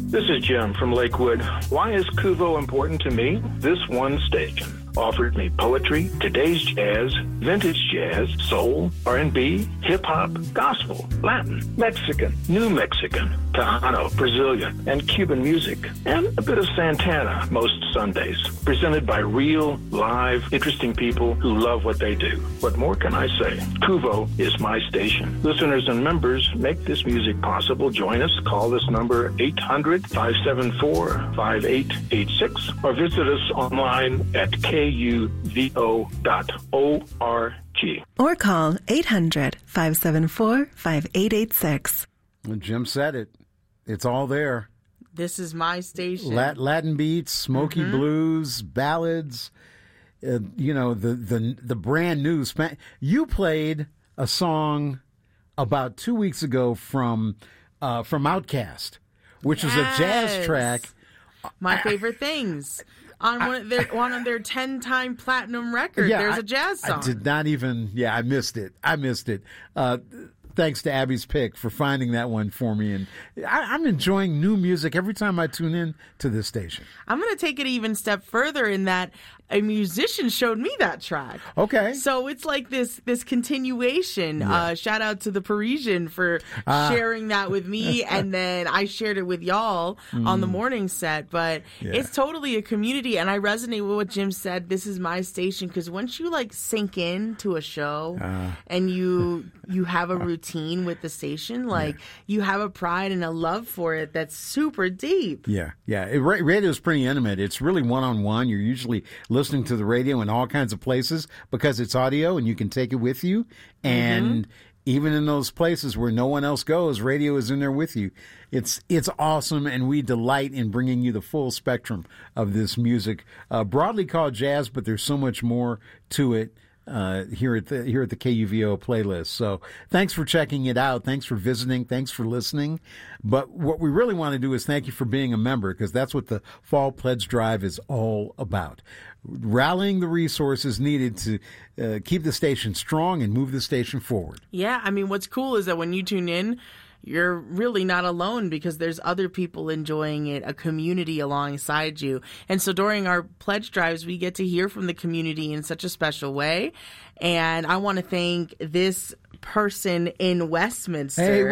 This is Jim from Lakewood. Why is Kuvo important to me? This one station offered me poetry, today's jazz, vintage jazz, soul, R&B, hip-hop, gospel, Latin, Mexican, New Mexican, Tejano, Brazilian, and Cuban music, and a bit of Santana most Sundays, presented by real, live, interesting people who love what they do. What more can I say? Kuvo is my station. Listeners and members make this music possible. Join us. Call this number 800-574-5886 or visit us online at kuvo.org. Or call 800-574-5886. Well, Jim said it. It's all there. This is my station. Latin beats, smoky blues, ballads. The brand new. You played a song about 2 weeks ago from Outkast, which was a jazz track. My favorite things. On one of their 10-time platinum record, there's a jazz song. I did not even. I missed it. Thanks to Abby's pick for finding that one for me. And I'm enjoying new music every time I tune in to this station. I'm going to take it even a step further in that a musician showed me that track. Okay. So it's like this continuation. Yeah. Shout out to the Parisian for sharing that with me. And then I shared it with y'all on the morning set. But it's totally a community. And I resonate with what Jim said. This is my station. Because once you sink into a show and you have a routine with the station, you have a pride and a love for it that's super deep. Yeah. Radio is pretty intimate. It's really one-on-one. You're usually listening to the radio in all kinds of places because it's audio and you can take it with you. And even in those places where no one else goes, radio is in there with you. It's awesome, and we delight in bringing you the full spectrum of this music, broadly called jazz, but there's so much more to it. Here at the KUVO playlist. So thanks for checking it out. Thanks for visiting. Thanks for listening. But what we really want to do is thank you for being a member, because that's what the Fall Pledge Drive is all about. Rallying the resources needed to keep the station strong and move the station forward. Yeah, I mean, what's cool is that when you tune in, you're really not alone because there's other people enjoying it, a community alongside you. And so during our pledge drives, we get to hear from the community in such a special way. And I want to thank this person in Westminster. Hey,